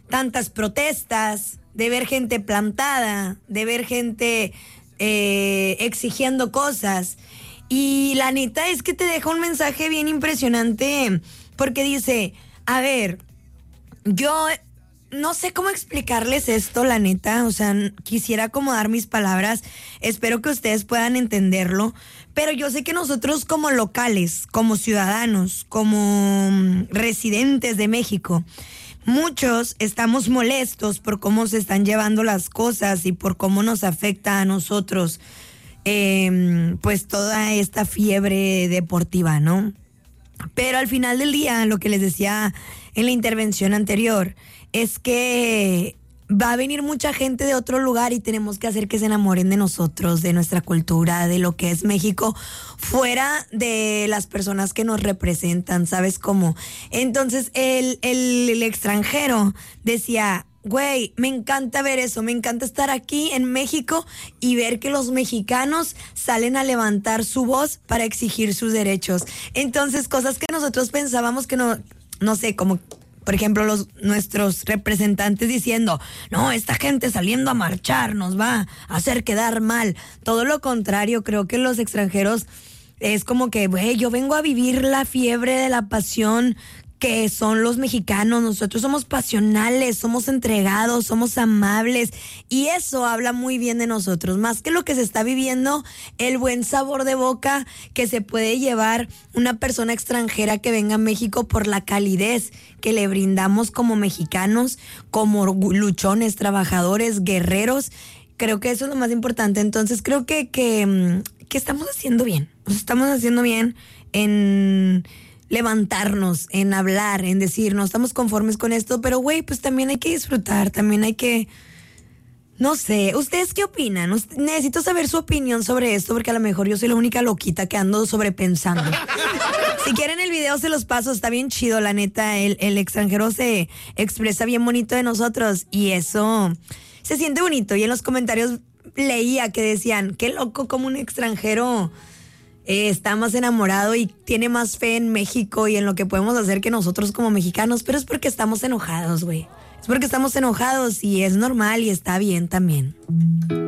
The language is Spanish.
tantas protestas, de ver gente plantada, de ver gente exigiendo cosas. Y la neta es que te deja un mensaje bien impresionante porque dice, a ver, yo no sé cómo explicarles esto, la neta, o sea, quisiera acomodar mis palabras, espero que ustedes puedan entenderlo, pero yo sé que nosotros como locales, como ciudadanos, como residentes de México, muchos estamos molestos por cómo se están llevando las cosas y por cómo nos afecta a nosotros, pues toda esta fiebre deportiva, ¿no? Pero al final del día, lo que les decía en la intervención anterior, es que va a venir mucha gente de otro lugar y tenemos que hacer que se enamoren de nosotros, de nuestra cultura, de lo que es México, fuera de las personas que nos representan, ¿sabes cómo? Entonces el extranjero decía, güey, me encanta ver eso, me encanta estar aquí en México y ver que los mexicanos salen a levantar su voz para exigir sus derechos. Entonces, cosas que nosotros pensábamos que no sé, como por ejemplo, nuestros representantes diciendo, no, esta gente saliendo a marchar nos va a hacer quedar mal. Todo lo contrario, creo que los extranjeros es como que, güey, yo vengo a vivir la fiebre de la pasión que son los mexicanos. Nosotros somos pasionales, somos entregados, somos amables y eso habla muy bien de nosotros, más que lo que se está viviendo, el buen sabor de boca que se puede llevar una persona extranjera que venga a México por la calidez que le brindamos como mexicanos, como luchones, trabajadores, guerreros. Creo que eso es lo más importante. Entonces creo que estamos haciendo bien, estamos haciendo bien en levantarnos, en hablar, en decir, no estamos conformes con esto, pero güey, pues también hay que disfrutar, también hay que, no sé, ¿ustedes qué opinan? Necesito saber su opinión sobre esto, porque a lo mejor yo soy la única loquita que ando sobrepensando. Si quieren el video se los paso, está bien chido, la neta, el extranjero se expresa bien bonito de nosotros y eso se siente bonito. Y en los comentarios leía que decían, qué loco como un extranjero está más enamorado y tiene más fe en México y en lo que podemos hacer que nosotros como mexicanos, pero es porque estamos enojados, güey. Es porque estamos enojados y es normal y está bien también.